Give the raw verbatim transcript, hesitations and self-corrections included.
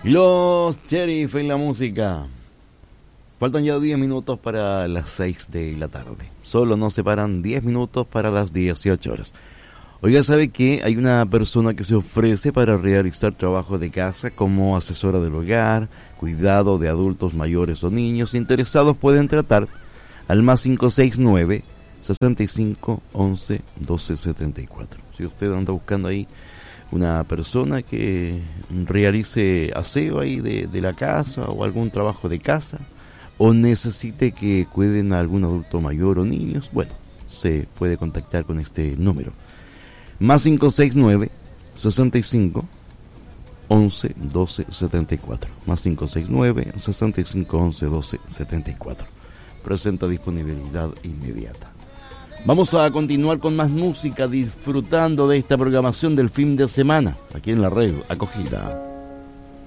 Los Sheriff en la música. Faltan ya diez minutos para las seis de la tarde. Solo nos separan diez minutos para las dieciocho horas. Oiga, ¿sabe que hay una persona que se ofrece para realizar trabajo de casa como asesora del hogar, cuidado de adultos mayores o niños? Interesados pueden tratar al más cinco seis nueve, sesenta y cinco, once, doce, setenta y cuatro. Si usted anda buscando ahí una persona que realice aseo ahí de, de la casa o algún trabajo de casa, o necesite que cuiden a algún adulto mayor o niños, bueno, se puede contactar con este número. Más cinco seis nueve, sesenta y cinco, once, doce, setenta y cuatro. Más cinco seis nueve, sesenta y cinco, once, doce, setenta y cuatro. Presenta disponibilidad inmediata. Vamos a continuar con más música, disfrutando de esta programación del fin de semana, aquí en la red Acogida.